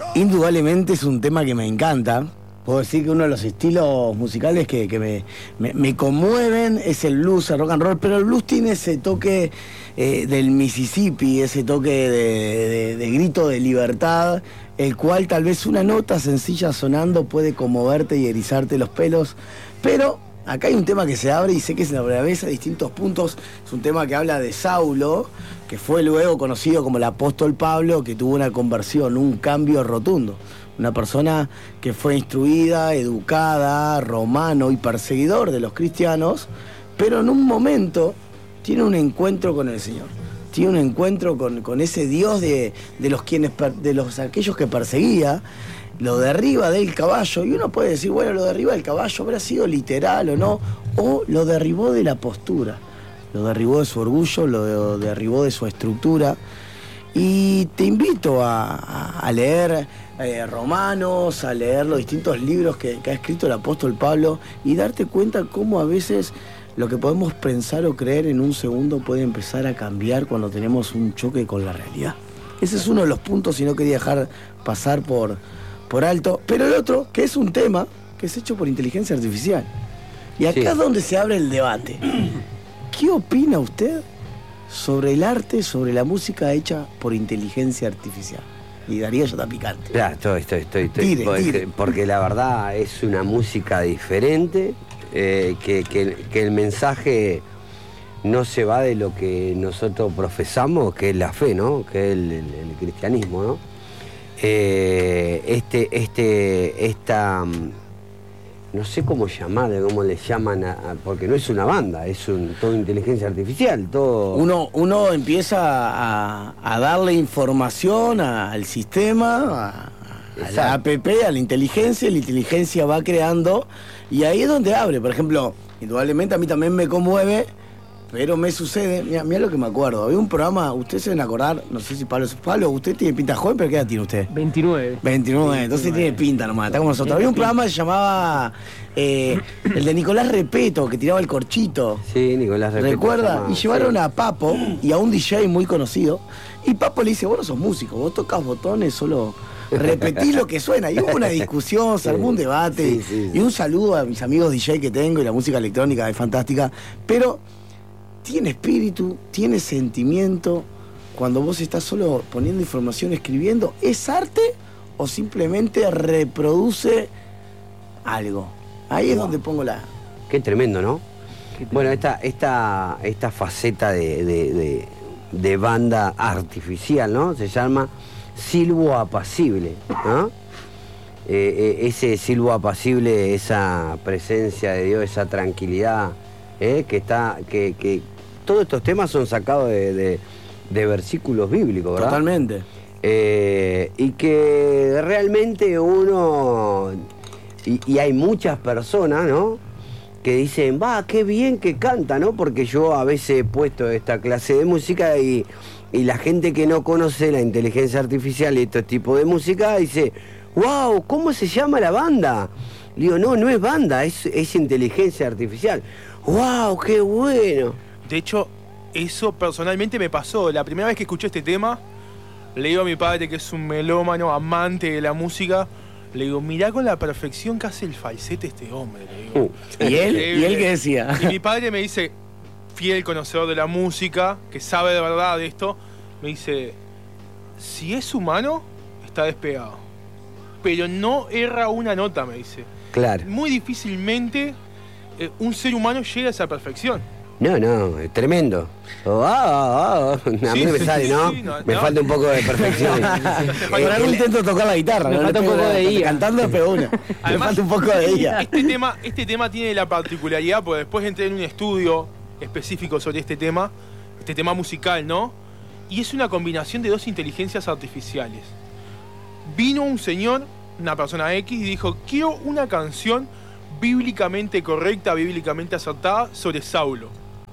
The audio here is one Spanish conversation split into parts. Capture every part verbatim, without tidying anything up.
Indudablemente es un tema que me encanta. Puedo decir que uno de los estilos musicales que, que me, me, me conmueven es el blues, el rock and roll, pero el blues tiene ese toque eh, del Mississippi, ese toque de, de, de grito de libertad, el cual tal vez una nota sencilla sonando puede conmoverte y erizarte los pelos, pero acá hay un tema que se abre y sé que se atraviesa distintos puntos. Es un tema que habla de Saulo, que fue luego conocido como el apóstol Pablo, que tuvo una conversión, un cambio rotundo. Una persona que fue instruida, educada, romano y perseguidor de los cristianos, pero en un momento tiene un encuentro con el Señor. Tiene un encuentro con, con ese Dios de, de los quienes de los aquellos que perseguía, lo derriba del caballo, y uno puede decir, bueno, lo derriba del caballo, habrá sido literal o no, o lo derribó de la postura, lo derribó de su orgullo, lo derribó de su estructura. Y te invito a, a, a leer eh, Romanos, a leer los distintos libros que, que ha escrito el apóstol Pablo y darte cuenta cómo a veces lo que podemos pensar o creer en un segundo puede empezar a cambiar cuando tenemos un choque con la realidad. Ese es uno de los puntos y no quería dejar pasar por, por alto. Pero el otro, que es un tema que es hecho por inteligencia artificial. Y acá sí es donde se abre el debate. ¿Qué opina usted sobre el arte, sobre la música hecha por inteligencia artificial? Y Darío ya está picante. Claro, estoy, estoy, estoy, estoy tire, porque, tire. porque la verdad es una música diferente, eh, que, que, que el mensaje no se va de lo que nosotros profesamos, que es la fe, ¿no? Que es el, el, el cristianismo, ¿no? Eh, este, este, esta... no sé cómo llamarle, cómo le llaman, a, a, porque no es una banda, es un, todo inteligencia artificial, todo... Uno, uno empieza a, a darle información a, al sistema, a, a la app, a la inteligencia, y la inteligencia va creando, y ahí es donde abre. Por ejemplo, indudablemente a mí también me conmueve, pero me sucede, mira, mira lo que me acuerdo, había un programa, ustedes se deben acordar, no sé si Pablo es Pablo, usted tiene pinta joven, pero ¿qué edad tiene usted? veintinueve. veintinueve, entonces tiene pinta nomás, está como nosotros. Había un programa que se llamaba eh, el de Nicolás Repeto, que tiraba el corchito. Sí, Nicolás Repeto. ¿Recuerda? Y llevaron sí. a Papo y a un D J muy conocido, y Papo le dice, vos no sos músico, vos tocas botones, solo repetís lo que suena. Y hubo una discusión, se armó un debate, sí, sí, sí. y un saludo a mis amigos D J que tengo, y la música electrónica es fantástica, pero... tiene espíritu, tiene sentimiento. Cuando vos estás solo poniendo información, escribiendo, ¿es arte o simplemente reproduce algo? Ahí es wow. donde pongo la... Qué tremendo, ¿no? Qué tremendo. Bueno, esta, esta, esta faceta de, de, de, de banda artificial, ¿no? Se llama silbo apacible, ¿no? Eh, eh, ese silbo apacible, esa presencia de Dios, esa tranquilidad, eh, que está... que, que todos estos temas son sacados de, de, de versículos bíblicos, ¿verdad? Totalmente. Eh, y que realmente uno... Y, y hay muchas personas, ¿no? Que dicen, va, qué bien que canta, ¿no? Porque yo a veces he puesto esta clase de música y, y la gente que no conoce la inteligencia artificial y este tipo de música dice, wow, ¿cómo se llama la banda? Le digo, no, no es banda, es, es inteligencia artificial. ¡Wow, qué bueno! De hecho, eso personalmente me pasó. La primera vez que escuché este tema, le digo a mi padre, que es un melómano, amante de la música, le digo, mirá con la perfección que hace el falsete este hombre. Le digo. Uh, ¿Y él? ¿Y él qué decía? Y mi padre me dice, fiel conocedor de la música, que sabe de verdad de esto, me dice, si es humano, está despegado. Pero no erra una nota, me dice. Claro. Muy difícilmente eh, un ser humano llega a esa perfección. No, no, es tremendo. Oh, ah, ah, a mí sí, me sale, ¿no? Sí, no me no. falta un poco de perfección. Ahora no intento tocar la guitarra. Me no falta un poco de I A. Cantando es una. Me falta un poco de I A. Este tema, este tema tiene la particularidad, porque después entré en un estudio específico sobre este tema, este tema musical, ¿no? Y es una combinación de dos inteligencias artificiales. Vino un señor, una persona X, y dijo, quiero una canción bíblicamente correcta, bíblicamente acertada sobre Saulo.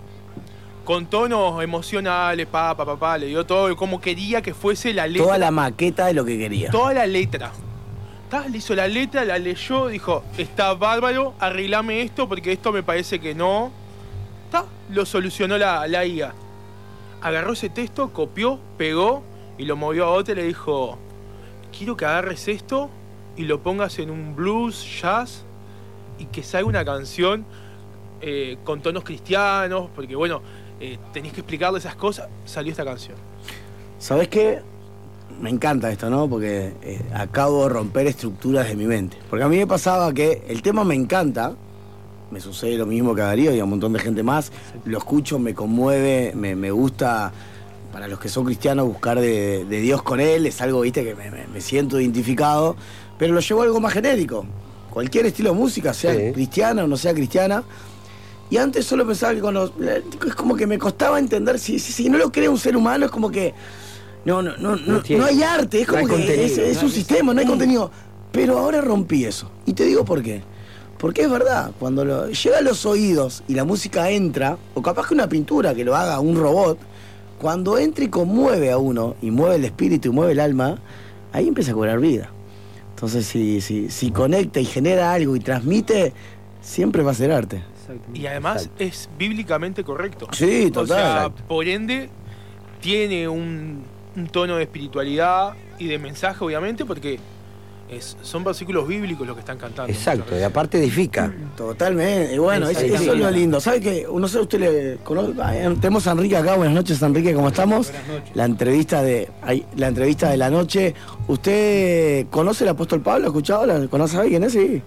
Con tonos emocionales, pa, pa, pa, pa, le dio todo como quería que fuese la letra. Toda la maqueta de lo que quería. Toda la letra. ¿Tá? Le hizo la letra, la leyó, dijo, está bárbaro, arreglame esto porque esto me parece que no. ¿Tá? Lo solucionó la, la I A. Agarró ese texto, copió, pegó y lo movió a otro y le dijo, quiero que agarres esto y lo pongas en un blues, jazz, y que salga una canción eh, con tonos cristianos, porque bueno, eh, tenés que explicarle esas cosas, salió esta canción. ¿Sabés qué? Me encanta esto, ¿no? Porque eh, acabo de romper estructuras de mi mente. Porque a mí me pasaba que el tema me encanta, me sucede lo mismo que a Darío y a un montón de gente más, lo escucho, me conmueve, me, me gusta, para los que son cristianos, buscar de, de Dios con él, es algo, viste, que me, me, me siento identificado, pero lo llevo a algo más genérico. Cualquier estilo de música, sea sí. cristiana o no sea cristiana. Y antes solo pensaba que con los... Es como que me costaba entender, si, si, si no lo crea un ser humano, es como que... No, no, no, no, no hay arte, es como no que es, es un sistema, no hay contenido. Pero ahora rompí eso. Y te digo por qué. Porque es verdad, cuando lo, llega a los oídos y la música entra, o capaz que una pintura que lo haga un robot, cuando entra y conmueve a uno, y mueve el espíritu y mueve el alma, ahí empieza a cobrar vida. Entonces, si, si, si conecta y genera algo y transmite, siempre va a ser arte. Y además Exacto. es bíblicamente correcto. Sí, total. O sea, Exacto. por ende, tiene un, un tono de espiritualidad y de mensaje, obviamente, porque es, son versículos bíblicos los que están cantando. Exacto, y aparte edifica. Totalmente. Y bueno, es, eso es lo lindo. ¿Sabe qué? No sé, usted le conoce. Tenemos a Enrique acá. Buenas noches, Enrique, ¿cómo estamos? Buenas noches. La entrevista de la entrevista de la noche. ¿Usted conoce el apóstol Pablo? ¿Ha escuchado? ¿Conoce a quién es? Sí.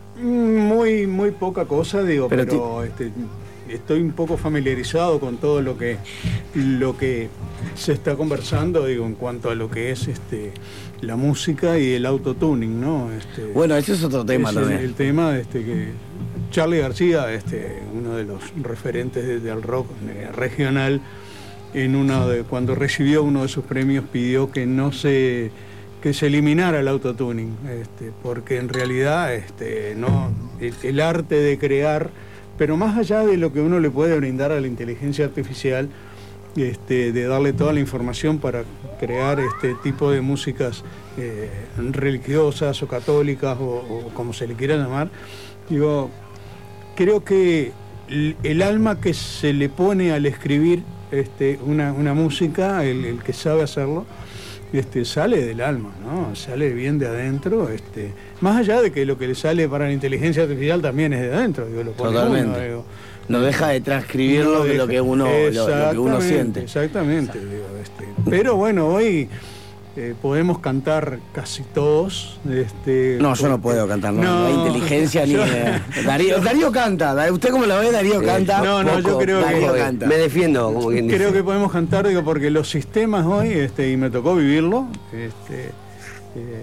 Muy, muy poca cosa, digo, pero, pero este, estoy un poco familiarizado con todo lo que, lo que se está conversando, digo, en cuanto a lo que es este, la música y el autotuning, ¿no? Este, bueno, ese es otro tema ese también. Es el tema este, que Charly García, este, uno de los referentes de, del rock eh, regional, en una de, cuando recibió uno de sus premios pidió que no se... que se eliminara el autotuning, este, porque en realidad este, no, el, el arte de crear, pero más allá de lo que uno le puede brindar a la inteligencia artificial, este, de darle toda la información para crear este tipo de músicas eh, religiosas o católicas o, o como se le quiera llamar, digo, creo que el, el alma que se le pone al escribir este, una, una música, el, el que sabe hacerlo, Este, sale del alma, ¿no? Sale bien de adentro, este, más allá de que lo que le sale para la inteligencia artificial también es de adentro, digo, lo pone Totalmente. uno, digo, no deja de transcribirlo de lo que uno lo, lo que uno siente. Exactamente, digo, este, pero bueno, hoy eh, podemos cantar casi todos. Este, no, yo no puedo cantar, no, no hay inteligencia yo, ni eh, Darío, Darío canta, ¿usted cómo lo ve? Darío canta. No, no, poco, yo creo Darío que canta. Me defiendo, como quien dice. Creo que podemos cantar, digo, porque los sistemas hoy, este, y me tocó vivirlo, este, eh,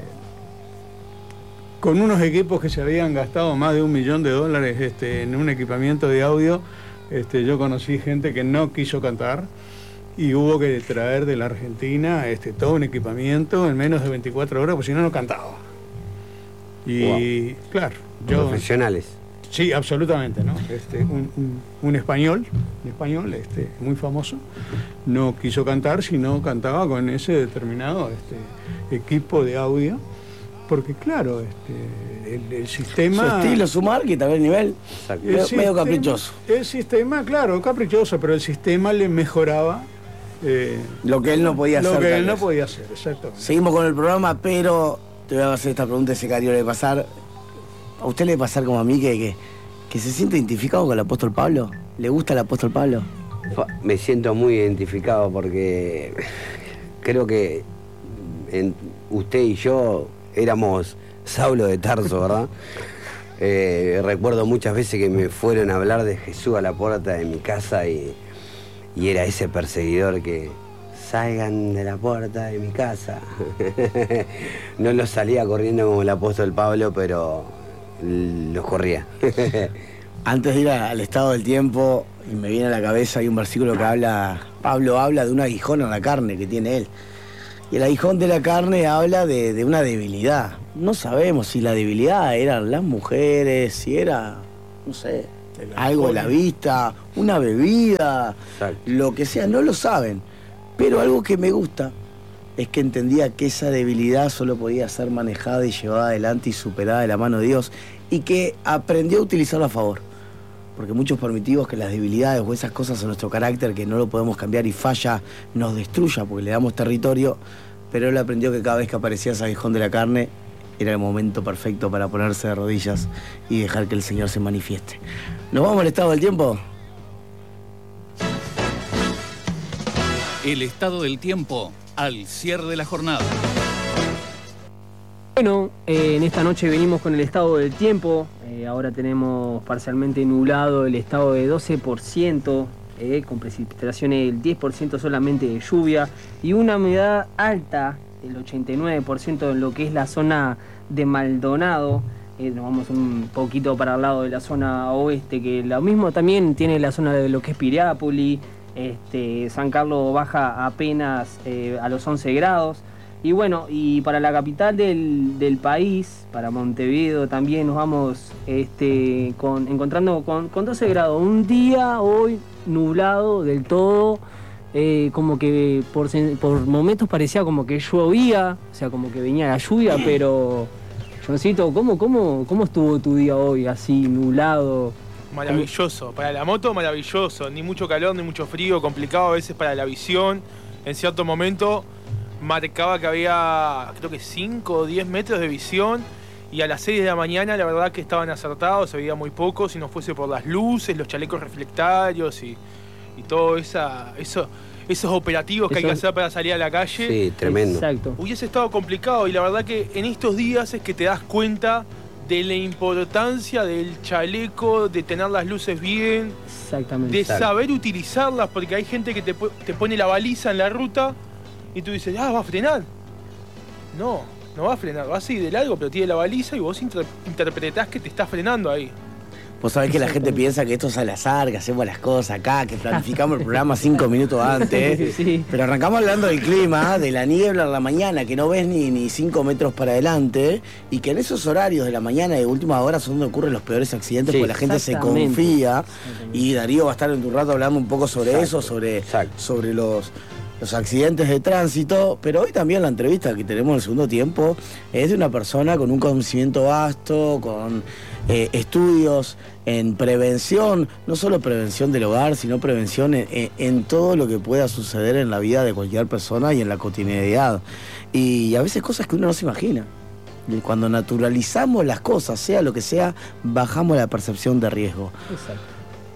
con unos equipos que se habían gastado más de un millón de dólares este, en un equipamiento de audio, este, yo conocí gente que no quiso cantar y hubo que traer de la Argentina este, todo un equipamiento en menos de veinticuatro horas, porque si no, no cantaba. Y wow. Claro, yo... Profesionales. Sí, absolutamente, ¿no? Este, un, un, un español, un español este, muy famoso, no quiso cantar, sino cantaba con ese determinado este, equipo de audio, porque claro, este, el, el sistema... Su estilo, su marca, también el nivel, el medio, sistema, medio caprichoso. El sistema, claro, caprichoso, pero el sistema le mejoraba... Eh, lo que él no podía lo hacer. Lo que él no podía hacer, exactamente. Seguimos con el programa, pero te voy a hacer esta pregunta, ese cariño le pasar... ¿A usted le va a pasar como a mí que, que, que se siente identificado con el apóstol Pablo? ¿Le gusta el apóstol Pablo? Me siento muy identificado porque creo que en, usted y yo éramos Saulo de Tarso, ¿verdad? Eh, recuerdo muchas veces que me fueron a hablar de Jesús a la puerta de mi casa y, y era ese perseguidor que... salgan de la puerta de mi casa. No los salía corriendo como el apóstol Pablo, pero los corría. Antes de ir al estado del tiempo, y me viene a la cabeza, hay un versículo que habla, Pablo habla de un aguijón en la carne que tiene él. Y el aguijón de la carne habla de, de una debilidad. No sabemos si la debilidad eran las mujeres, si era, no sé, algo de la vista, una bebida, exacto, lo que sea, no lo saben. Pero algo que me gusta es que entendía que esa debilidad solo podía ser manejada y llevada adelante y superada de la mano de Dios, y que aprendió a utilizarlo a favor. Porque muchos permitimos que las debilidades o esas cosas en nuestro carácter que no lo podemos cambiar y falla, nos destruya porque le damos territorio, pero él aprendió que cada vez que aparecía ese aguijón de la carne, era el momento perfecto para ponerse de rodillas y dejar que el Señor se manifieste. ¿Nos vamos al estado del tiempo? El estado del tiempo al cierre de la jornada. Bueno, eh, en esta noche venimos con el estado del tiempo. Eh, ahora tenemos parcialmente nublado el estado de doce por ciento, eh, con precipitaciones del diez por ciento solamente de lluvia y una humedad alta, el ochenta y nueve por ciento en lo que es la zona de Maldonado. Eh, nos vamos un poquito para el lado de la zona oeste, que lo mismo también tiene la zona de lo que es Piriápolis. Este, San Carlos baja apenas eh, a los once grados. Y bueno, y para la capital del, del país, para Montevideo, también nos vamos este, con, encontrando con, con doce grados. Un día hoy nublado del todo, eh, como que por, por momentos parecía como que llovía, o sea, como que venía la lluvia, pero... Johncito, ¿cómo, cómo, ¿cómo estuvo tu día hoy, así, nublado? Maravilloso, para la moto maravilloso, ni mucho calor, ni mucho frío, complicado a veces para la visión. En cierto momento marcaba que había, creo que cinco o diez metros de visión, y a las seis de la mañana la verdad que estaban acertados, se veía muy poco, si no fuese por las luces, los chalecos reflectarios y, y todo esa, eso, esos operativos que eso, hay que hacer para salir a la calle. Sí, tremendo. Exacto. Hubiese estado complicado, y la verdad que en estos días es que te das cuenta de la importancia del chaleco, de tener las luces bien, exactamente, de exacto. saber utilizarlas, porque hay gente que te, te pone la baliza en la ruta y tú dices, ah, va a frenar. No, no va a frenar, va a seguir de largo, pero tiene la baliza y vos inter interpretás que te está frenando ahí. Vos sabés que la gente piensa que esto es al azar, que hacemos las cosas acá, que planificamos el programa cinco minutos antes. Sí. Pero arrancamos hablando del clima, de la niebla en la mañana, que no ves ni, ni cinco metros para adelante, y que en esos horarios de la mañana y de últimas horas son donde ocurren los peores accidentes, sí, porque la gente se confía. Y Darío va a estar en un rato hablando un poco sobre Exacto. eso, sobre, sobre los... los accidentes de tránsito, pero hoy también la entrevista que tenemos en el segundo tiempo es de una persona con un conocimiento vasto, con eh, estudios en prevención, no solo prevención del hogar, sino prevención en, en, en todo lo que pueda suceder en la vida de cualquier persona y en la cotidianidad. Y a veces cosas que uno no se imagina. Y cuando naturalizamos las cosas, sea lo que sea, bajamos la percepción de riesgo. Exacto.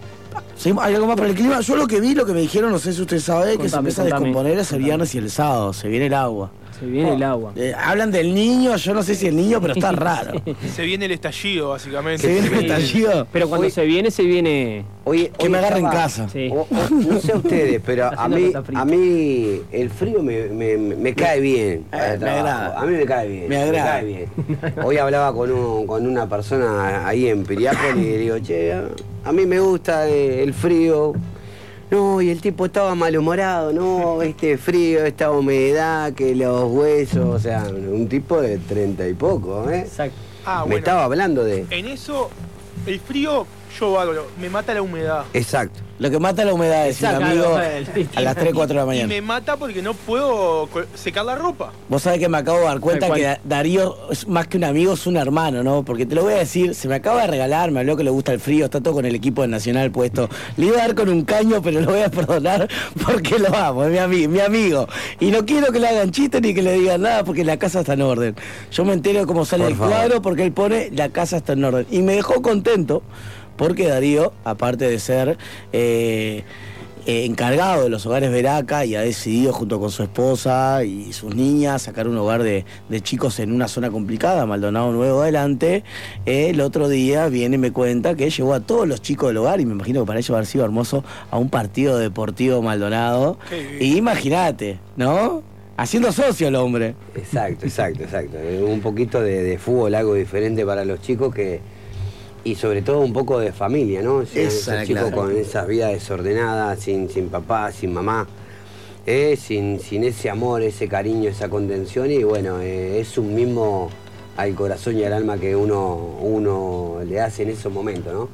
¿Hay algo más para el clima? Yo lo que vi, lo que me dijeron, no sé si usted sabe, contame, que se empieza contame, a descomponer ese contame. viernes y el sábado, se viene el agua. Se viene oh, el agua. Eh, hablan del niño, yo no sé si el niño, pero está raro. Se viene el estallido, básicamente. Se viene el estallido. Pero cuando hoy, se viene, se viene... Hoy, que hoy me agarre estaba, en casa. Sí. O, o, no sé ustedes, pero a mí, a mí el frío me, me, me cae bien. Eh, me agrada. A mí me cae bien. Me agrada. Me cae bien. Hoy hablaba con, un, con una persona ahí en Piriápolis y le digo, che, a, a mí me gusta el frío. No, y el tipo estaba malhumorado, no, este frío, esta humedad, que los huesos, o sea, un tipo de treinta y poco, ¿eh? Exacto. Ah, me bueno, estaba hablando de... En eso, el frío, yo valoro, me mata la humedad. Exacto. Lo que mata la humedad es un amigo a las tres, cuatro de la mañana. Y me mata porque no puedo secar la ropa. Vos sabés que me acabo de dar cuenta que Darío es más que un amigo, es un hermano, ¿no? Porque te lo voy a decir, se me acaba de regalar, me habló que le gusta el frío, está todo con el equipo de Nacional puesto. Le iba a dar con un caño, pero lo voy a perdonar porque lo amo, es mi, ami mi amigo. Y no quiero que le hagan chistes ni que le digan nada porque la casa está en orden. Yo me entero cómo sale Por el favor. cuadro porque él pone la casa está en orden. Y me dejó contento. Porque Darío, aparte de ser eh, eh, encargado de los hogares Veraca y ha decidido junto con su esposa y sus niñas sacar un hogar de, de chicos en una zona complicada, Maldonado Nuevo adelante, eh, el otro día viene y me cuenta que llevó a todos los chicos del hogar, y me imagino que para ellos haber sido hermoso, a un partido deportivo Maldonado. Y imagínate, ¿no? Haciendo socio el hombre. Exacto, exacto, exacto. Un poquito de, de fútbol, algo diferente para los chicos que... Y sobre todo un poco de familia, ¿no? Esos chicos con esas vidas desordenadas, sin, sin papá, sin mamá, eh, sin, sin ese amor, ese cariño, esa contención, y bueno, eh, es un mismo al corazón y al alma que uno, uno le hace en esos momentos, ¿no?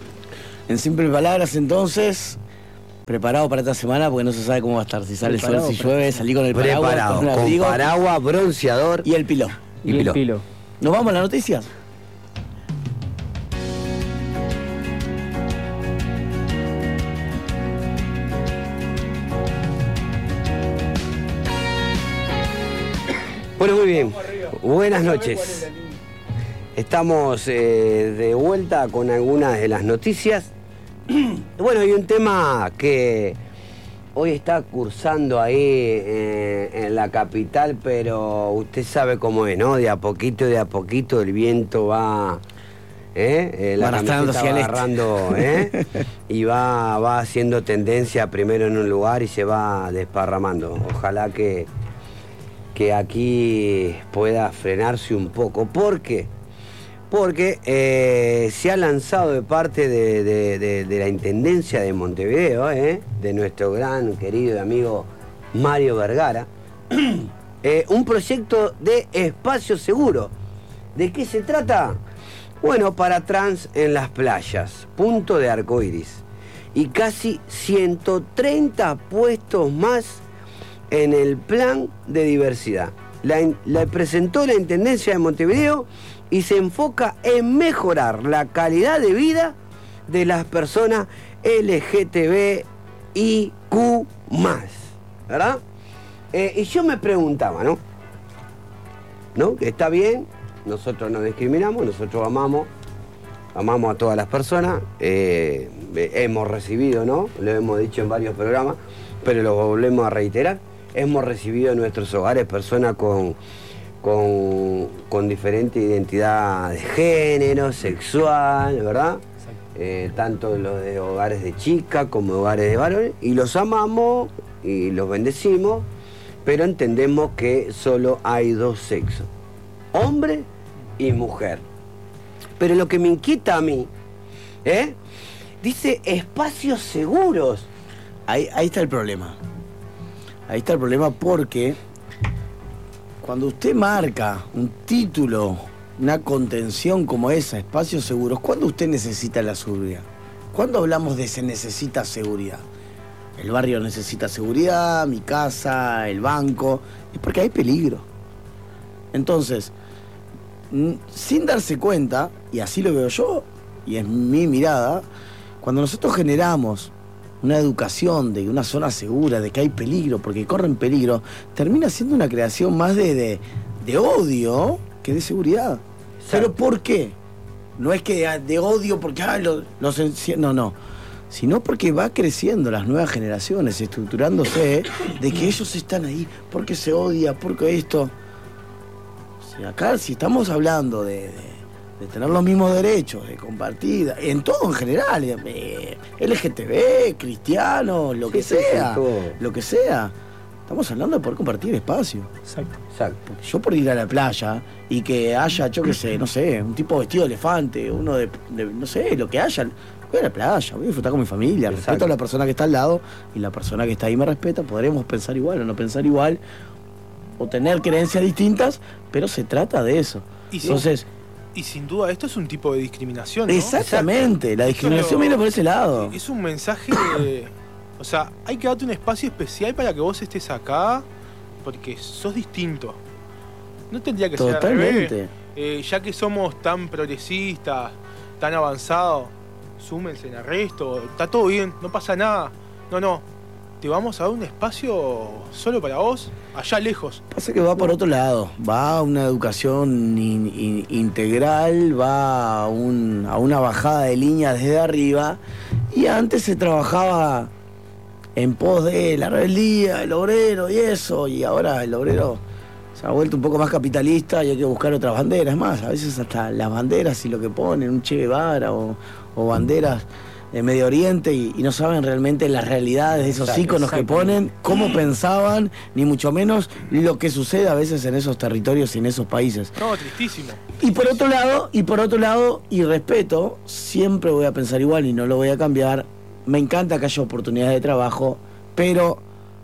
En simples palabras, entonces, preparado para esta semana, porque no se sabe cómo va a estar, si sale preparado, el sol, si llueve, salí con el paraguas, preparado, con, con paraguas, bronceador y el piló. Y, y el piló. ¿Nos vamos a las noticias? Bueno, muy bien. Buenas noches. Estamos eh, de vuelta con algunas de las noticias. Bueno, hay un tema que hoy está cursando ahí eh, en la capital, pero usted sabe cómo es, ¿no? De a poquito, de a poquito el viento va... ¿eh? Eh, la arrastrando camiseta hacia va el este. agarrando, ¿eh? Y va, va haciendo tendencia primero en un lugar y se va desparramando. Ojalá que, que aquí pueda frenarse un poco. ¿Por qué? Porque eh, se ha lanzado de parte de, de, de, de la Intendencia de Montevideo, ¿eh? De nuestro gran querido amigo Mario Vergara, eh, un proyecto de espacio seguro. ¿De qué se trata? Bueno, para trans en las playas, punto de arcoiris, y casi ciento treinta puestos más en el plan de diversidad. La, la presentó la Intendencia de Montevideo y se enfoca en mejorar la calidad de vida de las personas L G T B I Q más, ¿verdad? Eh, y yo me preguntaba, ¿no? ¿No? Que está bien. Nosotros no discriminamos, nosotros amamos, amamos a todas las personas, eh, hemos recibido, ¿no? Lo hemos dicho en varios programas, pero lo volvemos a reiterar, hemos recibido en nuestros hogares personas con, con, con diferente identidad de género, sexual, ¿verdad? Eh, tanto los de hogares de chicas como hogares de varones, y los amamos y los bendecimos, pero entendemos que solo hay dos sexos. Hombre y mujer. Pero lo que me inquieta a mí, ¿eh? Dice espacios seguros. Ahí, ahí está el problema. Ahí está el problema porque cuando usted marca un título, una contención como esa, espacios seguros, ¿cuándo usted necesita la seguridad? ¿Cuándo hablamos de se necesita seguridad? El barrio necesita seguridad, mi casa, el banco. Es porque hay peligro. Entonces, sin darse cuenta, y así lo veo yo, y es mi mirada, cuando nosotros generamos una educación de una zona segura, de que hay peligro, porque corren peligro, termina siendo una creación más de, de, de odio que de seguridad. Exacto. ¿Pero por qué? No es que de odio porque ah, los, los enci- no, no. Sino porque va creciendo las nuevas generaciones, estructurándose de que ellos están ahí, porque se odia, porque esto... Acá si estamos hablando de, de, de tener los mismos derechos, de compartir, en todo en general, eh, L G T B, cristiano, lo que sí, sea, sí, lo que sea, estamos hablando de poder compartir espacio. Exacto. Exacto. Porque yo por ir a la playa y que haya, yo qué sé, no sé, un tipo vestido de elefante, uno de, de no sé, lo que haya, voy a la playa, voy a disfrutar con mi familia, Exacto. respeto a la persona que está al lado y la persona que está ahí me respeta, podremos pensar igual o no pensar igual, o tener creencias distintas, pero se trata de eso. Y sí. Entonces, Y sin duda, esto es un tipo de discriminación, ¿no? exactamente, la discriminación Pero viene por ese lado. Es un mensaje de... O sea, hay que darte un espacio especial para que vos estés acá, porque sos distinto. No tendría que ser al Totalmente. revés. Eh, ya que somos tan progresistas, tan avanzados, súmense en el resto, está todo bien, no pasa nada. No, no. Te vamos a dar un espacio solo para vos, allá lejos. Pasa que va por otro lado, va a una educación in, in, integral, va a, un, a una bajada de línea desde arriba, y antes se trabajaba en pos de la rebeldía, el obrero y eso, y ahora el obrero se ha vuelto un poco más capitalista y hay que buscar otras banderas más, a veces hasta las banderas y lo que ponen, un Che Guevara o, o banderas de Medio Oriente y, y no saben realmente las realidades de esos Exacto, íconos que ponen, cómo pensaban, ni mucho menos lo que sucede a veces en esos territorios y en esos países. No, tristísimo. Y por otro lado, y por otro lado, y respeto, siempre voy a pensar igual y no lo voy a cambiar. Me encanta que haya oportunidades de trabajo, pero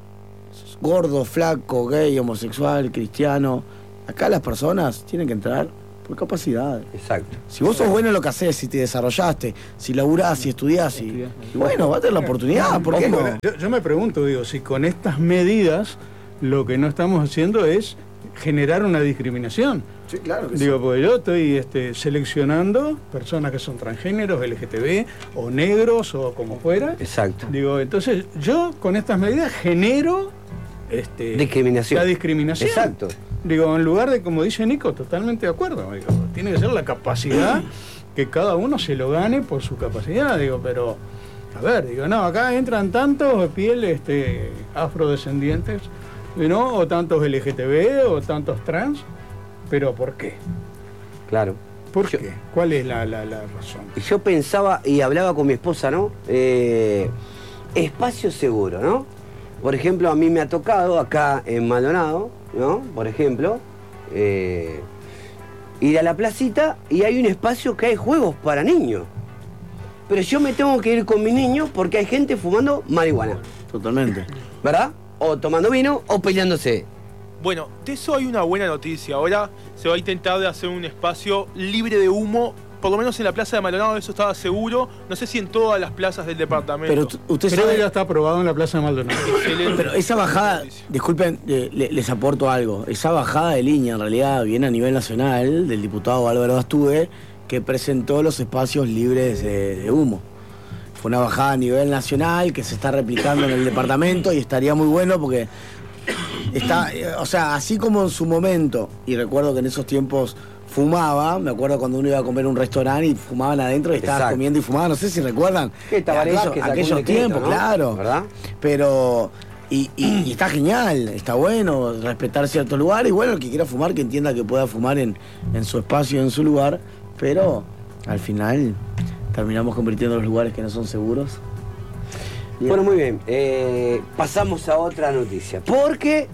gordo, flaco, gay, homosexual, cristiano, acá las personas tienen que entrar por capacidad. Exacto. Si vos sos bueno en lo que haces, si te desarrollaste, si laburás, si estudiás, y, y bueno, va a tener la oportunidad, ¿por qué no? Yo, yo me pregunto, digo, si con estas medidas lo que no estamos haciendo es generar una discriminación. Sí, claro que Digo, porque yo estoy este, seleccionando personas que son transgéneros, L G T B, o negros, o como fuera. Exacto. Digo, entonces yo con estas medidas genero este, Discriminación. la discriminación. Exacto. Digo, en lugar de, como dice Nico, totalmente de acuerdo. Digo, tiene que ser la capacidad que cada uno se lo gane por su capacidad. Digo, pero, a ver, digo, no, acá entran tantos piel este, afrodescendientes, ¿no? O tantos L G T B, o tantos trans, pero ¿por qué? Claro. ¿Por yo, qué? ¿Cuál es la, la, la razón? Yo pensaba y hablaba con mi esposa, ¿no? Eh, espacio seguro, ¿no? Por ejemplo, a mí me ha tocado acá en Maldonado, ¿no? Por ejemplo, eh, ir a la placita y hay un espacio que hay juegos para niños. Pero yo me tengo que ir con mis niños porque hay gente fumando marihuana. Totalmente. ¿Verdad? O tomando vino o peleándose. Bueno, de eso hay una buena noticia. Ahora se va a intentar de hacer un espacio libre de humo, por lo menos en la plaza de Maldonado, eso estaba seguro. No sé si en todas las plazas del departamento. Pero usted Creo sabe, que ya está aprobado en la plaza de Maldonado. Excelente. pero esa bajada, disculpen, eh, le- les aporto algo. Esa bajada de línea en realidad viene a nivel nacional del diputado Álvaro Astuve, que presentó los espacios libres de, de humo. Fue una bajada a nivel nacional que se está replicando en el departamento y estaría muy bueno porque está, eh, o sea, así como en su momento, y recuerdo que en esos tiempos fumaba, me acuerdo cuando uno iba a comer a un restaurante y fumaban adentro y estabas Exacto. comiendo y fumaban, no sé si recuerdan Que Tabaré aquellos, Vázquez sacó un aquellos decreto, tiempos, ¿no? claro, ¿Verdad? pero y, y- y está genial, está bueno respetar ciertos lugares y bueno, el que quiera fumar que entienda que pueda fumar en, en su espacio, en su lugar, pero al final terminamos convirtiendo los lugares que no son seguros. Bien. Bueno, muy bien. Eh, pasamos a otra noticia. Porque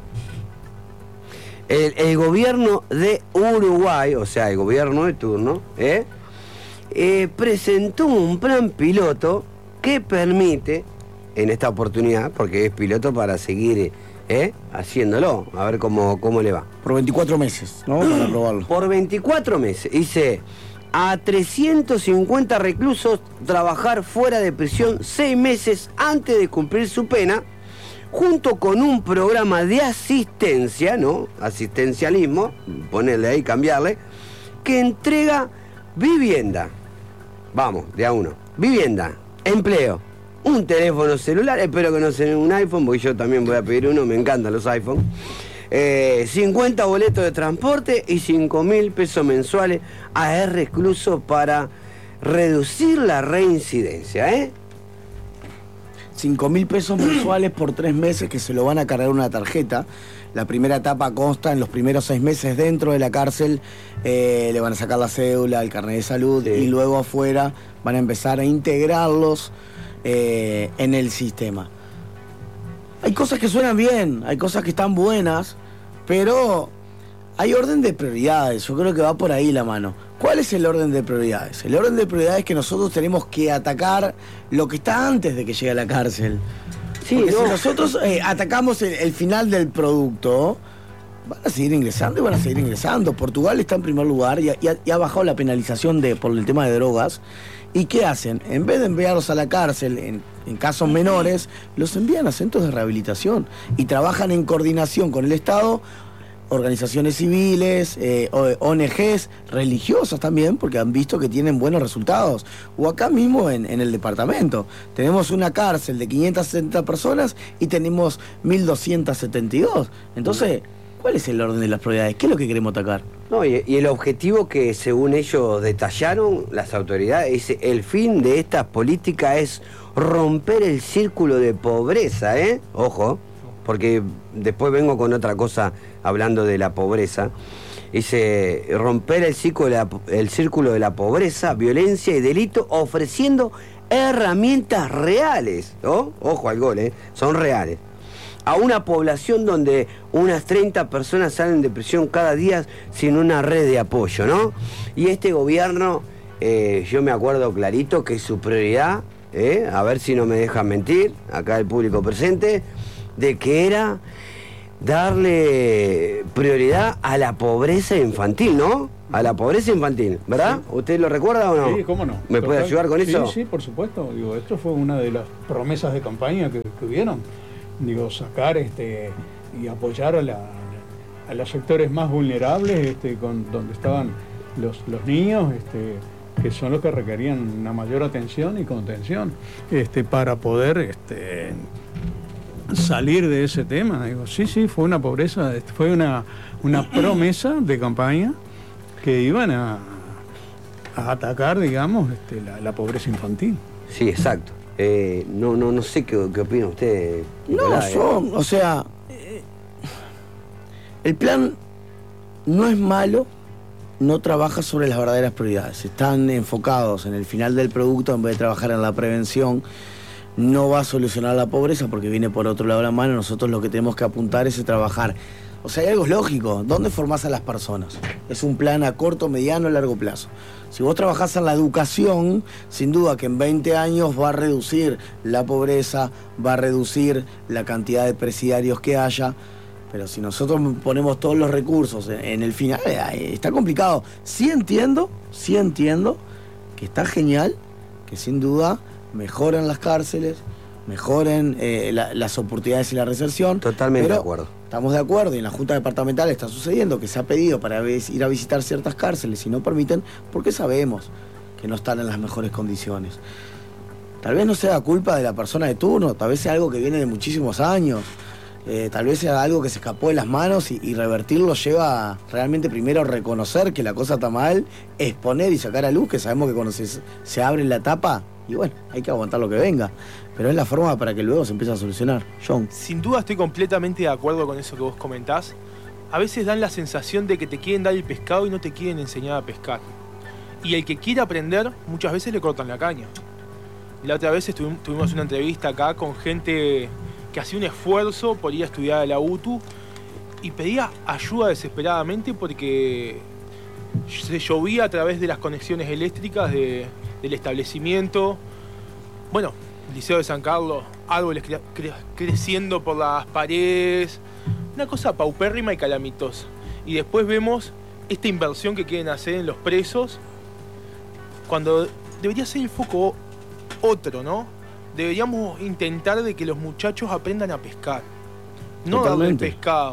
el, el gobierno de Uruguay, o sea, el gobierno de turno, ¿eh? Eh, presentó un plan piloto que permite, en esta oportunidad, porque es piloto para seguir ¿eh? haciéndolo, a ver cómo, cómo le va. Por veinticuatro meses, ¿no? Para probarlo. Por veinticuatro meses, dice, a trescientos cincuenta reclusos trabajar fuera de prisión seis meses antes de cumplir su pena, junto con un programa de asistencia, ¿no? Asistencialismo, ponerle ahí, cambiarle, que entrega vivienda. Vamos, de a uno. Vivienda, empleo, un teléfono celular, espero que no sea un iPhone, porque yo también voy a pedir uno, me encantan los iPhones. Eh, cincuenta boletos de transporte y cinco mil pesos mensuales a reclusos para reducir la reincidencia, ¿eh? cinco mil pesos mensuales por tres meses que se lo van a cargar una tarjeta. La primera etapa consta en los primeros seis meses dentro de la cárcel, eh, le van a sacar la cédula, el carnet de salud, Sí. y luego afuera van a empezar a integrarlos eh, en el sistema. Hay cosas que suenan bien, hay cosas que están buenas, pero hay orden de prioridades, yo creo que va por ahí la mano. ¿Cuál es el orden de prioridades? El orden de prioridades es que nosotros tenemos que atacar lo que está antes de que llegue a la cárcel. Sí, Porque no. si nosotros eh, atacamos el, el final del producto, van a seguir ingresando y van a seguir ingresando. Portugal está en primer lugar y ha, y ha- y ha bajado la penalización de, por el tema de drogas. ¿Y qué hacen? En vez de enviarlos a la cárcel en, en casos menores, los envían a centros de rehabilitación y trabajan en coordinación con el Estado, organizaciones civiles, eh, O N Ges, religiosas también, porque han visto que tienen buenos resultados. O acá mismo en, en el departamento. Tenemos una cárcel de quinientas sesenta personas y tenemos mil doscientas setenta y dos. Entonces, ¿cuál es el orden de las prioridades? ¿Qué es lo que queremos atacar? No, y, y el objetivo que según ellos detallaron las autoridades, dice, el fin de esta política es romper el círculo de pobreza, ¿eh? Ojo, porque después vengo con otra cosa hablando de la pobreza. Dice, romper el círculo de la, el círculo de la pobreza, violencia y delito, ofreciendo herramientas reales, ¿no? Ojo al gol, ¿eh? Son reales. A una población donde unas treinta personas salen de prisión cada día sin una red de apoyo, ¿no? Y este gobierno, eh, yo me acuerdo clarito que su prioridad, eh, a ver si no me dejan mentir, acá el público presente, de que era darle prioridad a la pobreza infantil, ¿no? A la pobreza infantil, ¿verdad? Sí. ¿Usted lo recuerda o no? Sí, cómo no. ¿Me puede Total. ayudar con Sí, eso? Sí, por supuesto. Digo, esto fue una de las promesas de campaña que, que hubieron. Digo, sacar este y apoyar a, la, a los sectores más vulnerables, este, con, donde estaban los, los niños, este, que son los que requerían una mayor atención y contención, este, para poder este, salir de ese tema. Digo, sí, sí, fue una pobreza, fue una, una promesa de campaña que iban a, a atacar, digamos, este, la, la pobreza infantil. Sí, exacto. Eh, no, no, no sé qué, qué opina usted. No, Nicolás, yo, eh. o sea, eh, el plan no es malo, no trabaja sobre las verdaderas prioridades. Están enfocados en el final del producto en vez de trabajar en la prevención. No va a solucionar la pobreza porque viene por otro lado de la mano. Nosotros lo que tenemos que apuntar es a trabajar. O sea, hay algo lógico. ¿Dónde formás a las personas? Es un plan a corto, mediano, largo plazo. Si vos trabajás en la educación, sin duda que en veinte años va a reducir la pobreza, va a reducir la cantidad de presidiarios que haya. Pero si nosotros ponemos todos los recursos en, en el final, eh, está complicado. Sí entiendo, sí entiendo que está genial, que sin duda mejoren las cárceles, mejoren eh, la, las oportunidades y la reinserción. Totalmente pero de acuerdo. Estamos de acuerdo y en la Junta Departamental está sucediendo que se ha pedido para ir a visitar ciertas cárceles y no permiten porque sabemos que no están en las mejores condiciones. Tal vez no sea culpa de la persona de turno, tal vez sea algo que viene de muchísimos años. Eh, tal vez sea algo que se escapó de las manos y, y revertirlo lleva a realmente primero reconocer que la cosa está mal, exponer y sacar a luz, que sabemos que cuando se, se abre la tapa, y bueno, hay que aguantar lo que venga. Pero es la forma para que luego se empiece a solucionar. John. Sin duda estoy completamente de acuerdo con eso que vos comentás. A veces dan la sensación de que te quieren dar el pescado y no te quieren enseñar a pescar. Y el que quiere aprender, muchas veces le cortan la caña. La otra vez estuvimos, tuvimos una entrevista acá con gente que hacía un esfuerzo por ir a estudiar a la U T U y pedía ayuda desesperadamente porque se llovía a través de las conexiones eléctricas de, del establecimiento. Bueno, el Liceo de San Carlos, árboles cre cre creciendo por las paredes, una cosa paupérrima y calamitosa. Y después vemos esta inversión que quieren hacer en los presos, cuando debería ser el foco otro, ¿no? Deberíamos intentar de que los muchachos aprendan a pescar, no darle pescado,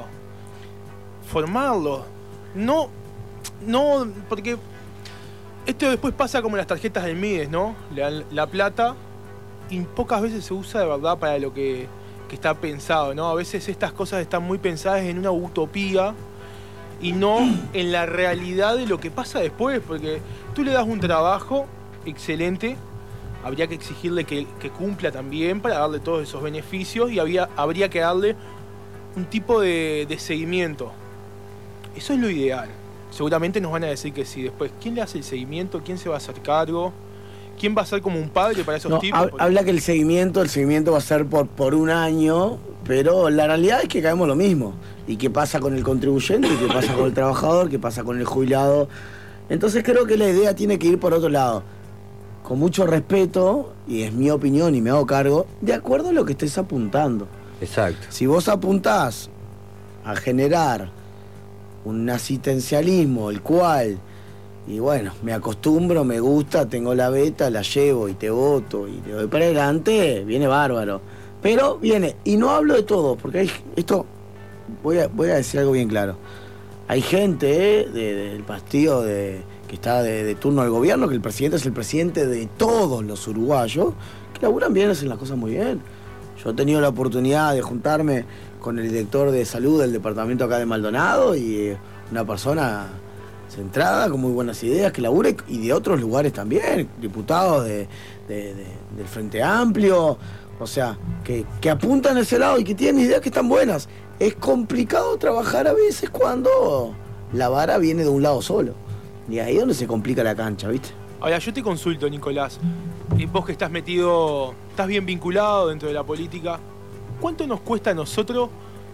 formarlos, no, no, porque esto después pasa como las tarjetas del Mides, ¿no? Le dan la plata y pocas veces se usa de verdad para lo que, que está pensado, ¿no? A veces estas cosas están muy pensadas en una utopía y no en la realidad de lo que pasa después, porque tú le das un trabajo excelente, habría que exigirle que, que cumpla también para darle todos esos beneficios y había, habría que darle un tipo de, de seguimiento. Eso es lo ideal. Seguramente nos van a decir que sí. Después, ¿quién le hace el seguimiento? ¿Quién se va a hacer cargo? ¿Quién va a ser como un padre para esos no, tipos? Hab habla que el seguimiento, el seguimiento va a ser por, por un año, pero la realidad es que caemos lo mismo. ¿Y qué pasa con el contribuyente? ¿Y qué pasa con el trabajador? ¿Qué pasa con el jubilado? Entonces creo que la idea tiene que ir por otro lado. Con mucho respeto, y es mi opinión y me hago cargo, de acuerdo a lo que estés apuntando. Exacto. Si vos apuntás a generar un asistencialismo, el cual, y bueno, me acostumbro, me gusta, tengo la beta, la llevo y te voto y te doy para adelante, viene bárbaro. Pero viene, y no hablo de todo, porque hay, esto, voy a, voy a decir algo bien claro. Hay gente eh, de, del partido de... que está de, de turno del gobierno, que el presidente es el presidente de todos los uruguayos, que laburan bien, hacen las cosas muy bien. Yo he tenido la oportunidad de juntarme con el director de salud del departamento acá de Maldonado y una persona centrada, con muy buenas ideas, que labura y de otros lugares también, diputados de, de, de, del Frente Amplio, o sea, que, que apuntan a ese lado y que tienen ideas que están buenas. Es complicado trabajar a veces cuando la vara viene de un lado solo. Y ahí es donde se complica la cancha, ¿viste? Ahora, yo te consulto, Nicolás. Y vos que estás metido, estás bien vinculado dentro de la política, ¿cuánto nos cuesta a nosotros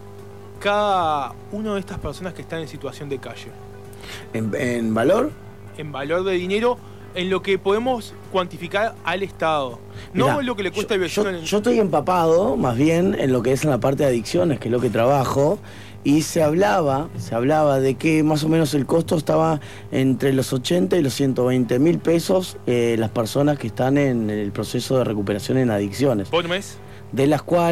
cada una de estas personas que están en situación de calle? ¿En, en valor? En valor de dinero, en lo que podemos cuantificar al Estado. No Mirá, en lo que le cuesta yo, al vecino. Yo, en el... yo estoy empapado, más bien, en lo que es en la parte de adicciones, que es lo que trabajo. Y se hablaba, se hablaba de que más o menos el costo estaba entre los ochenta y los ciento veinte mil pesos eh, las personas que están en el proceso de recuperación en adicciones. ¿Por mes? De las cuales